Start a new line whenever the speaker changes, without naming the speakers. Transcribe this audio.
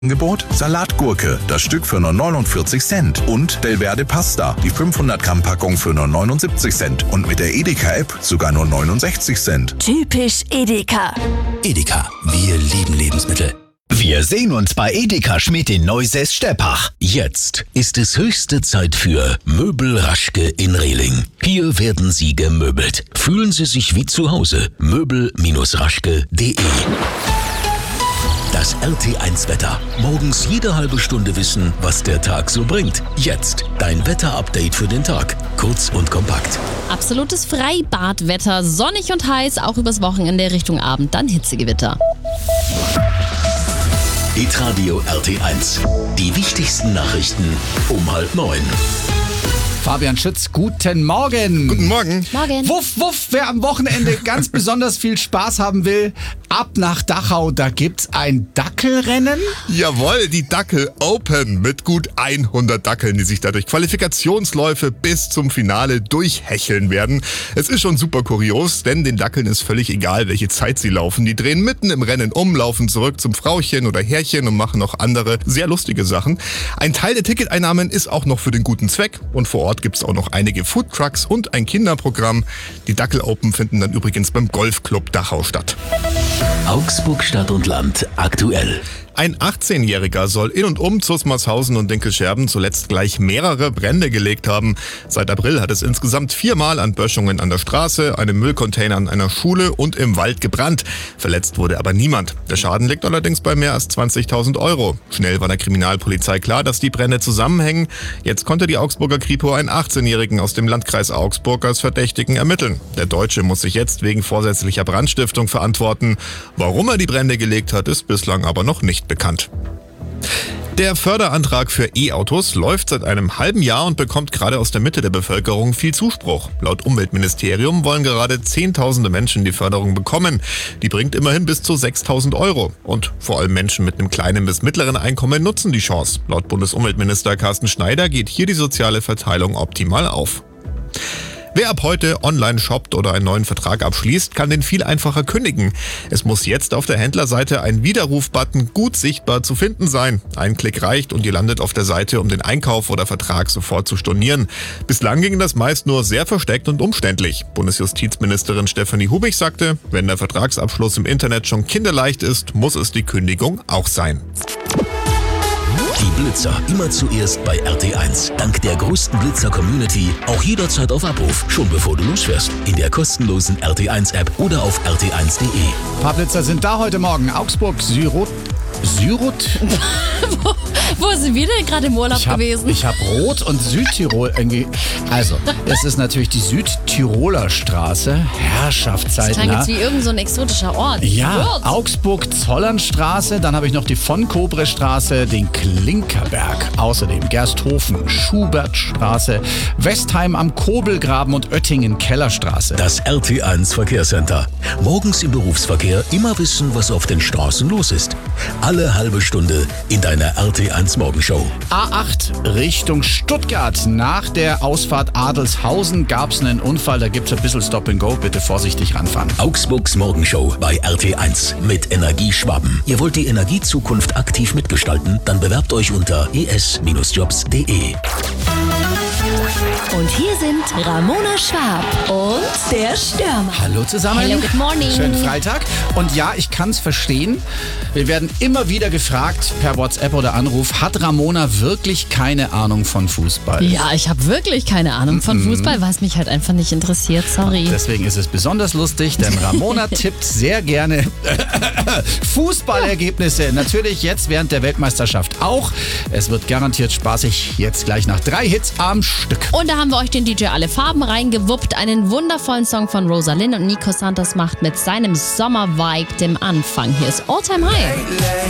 Angebot Salatgurke, das Stück für nur 49 Cent und Delverde Pasta, die 500 Gramm Packung für nur 79 Cent und mit der Edeka-App sogar nur 69 Cent.
Typisch Edeka.
Edeka, wir lieben Lebensmittel.
Wir sehen uns bei Edeka Schmidt in Neusäß-Steppach.
Jetzt ist es höchste Zeit für Möbel Raschke in Rehling. Hier werden Sie gemöbelt. Fühlen Sie sich wie zu Hause. Möbel-raschke.de. Das RT1-Wetter. Morgens jede halbe Stunde wissen, was der Tag so bringt. Jetzt dein Wetter-Update für den Tag. Kurz und kompakt.
Absolutes Freibadwetter. Sonnig und heiß, auch übers Wochenende Richtung Abend. Dann Hitzegewitter.
Hitradio RT1. Die wichtigsten Nachrichten um 8:30.
Fabian Schütz, guten Morgen.
Guten Morgen.
Morgen.
Wuff, wuff, wer am Wochenende ganz besonders viel Spaß haben will, ab nach Dachau, da gibt's ein Dackelrennen.
Jawohl, die Dackel Open mit gut 100 Dackeln, die sich dadurch Qualifikationsläufe bis zum Finale durchhecheln werden. Es ist schon super kurios, denn den Dackeln ist völlig egal, welche Zeit sie laufen. Die drehen mitten im Rennen um, laufen zurück zum Frauchen oder Herrchen und machen noch andere sehr lustige Sachen. Ein Teil der Ticketeinnahmen ist auch noch für den guten Zweck und vor Ort gibt's auch noch einige Foodtrucks und ein Kinderprogramm. Die Dackel Open finden dann übrigens beim Golfclub Dachau statt.
Augsburg Stadt und Land aktuell.
Ein 18-Jähriger soll in und um Zusmarshausen und Dinkelscherben zuletzt gleich mehrere Brände gelegt haben. Seit April hat es insgesamt 4-mal an Böschungen an der Straße, einem Müllcontainer an einer Schule und im Wald gebrannt. Verletzt wurde aber niemand. Der Schaden liegt allerdings bei mehr als 20.000 Euro. Schnell war der Kriminalpolizei klar, dass die Brände zusammenhängen. Jetzt konnte die Augsburger Kripo einen 18-Jährigen aus dem Landkreis Augsburg als Verdächtigen ermitteln. Der Deutsche muss sich jetzt wegen vorsätzlicher Brandstiftung verantworten. Warum er die Brände gelegt hat, ist bislang aber noch nicht bekannt. Der Förderantrag für E-Autos läuft seit einem halben Jahr und bekommt gerade aus der Mitte der Bevölkerung viel Zuspruch. Laut Umweltministerium wollen gerade Zehntausende Menschen die Förderung bekommen. Die bringt immerhin bis zu 6.000 Euro. Und vor allem Menschen mit einem kleinen bis mittleren Einkommen nutzen die Chance. Laut Bundesumweltminister Carsten Schneider geht hier die soziale Verteilung optimal auf. Wer ab heute online shoppt oder einen neuen Vertrag abschließt, kann den viel einfacher kündigen. Es muss jetzt auf der Händlerseite ein Widerruf-Button gut sichtbar zu finden sein. Ein Klick reicht und ihr landet auf der Seite, um den Einkauf oder Vertrag sofort zu stornieren. Bislang ging das meist nur sehr versteckt und umständlich. Bundesjustizministerin Stefanie Hubich sagte, wenn der Vertragsabschluss im Internet schon kinderleicht ist, muss es die Kündigung auch sein.
Die Blitzer immer zuerst bei RT1. Dank der größten Blitzer-Community auch jederzeit auf Abruf. Schon bevor du losfährst. In der kostenlosen RT1-App oder auf rt1.de.
Ein paar Blitzer sind da heute Morgen. Augsburg, Syruth?
Wo sind wir denn gerade im Urlaub gewesen?
Ich habe Rot und Südtirol irgendwie. Also, es ist natürlich die Südtiroler Straße. Herrschaftszeiten.
Das klang jetzt wie irgend so ein exotischer Ort.
Ja, Augsburg-Zollernstraße, dann habe ich noch die Von-Kobre-Straße, den Klinkerberg, außerdem Gersthofen, Schubertstraße, Westheim am Kobelgraben und Oettingen-Kellerstraße.
Das RT1 Verkehrscenter. Morgens im Berufsverkehr immer wissen, was auf den Straßen los ist. Alle halbe Stunde in deiner RT1 Morgenshow.
A8 Richtung Stuttgart. Nach der Ausfahrt Adelshausen gab es einen Unfall, da gibt es ein bisschen Stop and Go. Bitte vorsichtig ranfahren.
Augsburgs Morgenshow bei RT1 mit Energieschwaben. Ihr wollt die Energiezukunft aktiv mitgestalten? Dann bewerbt euch unter es-jobs.de.
Und hier sind Ramona Schwab und der Stürmer.
Hallo zusammen.
Hello, good morning.
Schönen Freitag. Und ja, ich kann es verstehen. Wir werden immer wieder gefragt per WhatsApp oder Anruf, hat Ramona wirklich keine Ahnung von Fußball?
Ja, ich habe wirklich keine Ahnung von Fußball, weil es mich halt einfach nicht interessiert. Sorry.
Deswegen ist es besonders lustig, denn Ramona tippt sehr gerne Fußballergebnisse. Natürlich jetzt während der Weltmeisterschaft auch. Es wird garantiert spaßig. Jetzt gleich nach 3 Hits am Stück.
Und da haben wir euch den DJ Alle Farben reingewuppt. Einen wundervollen Song von Rosalind und Nico Santos macht mit seinem Sommer-Vibe dem Anfang. Hier ist All Time High.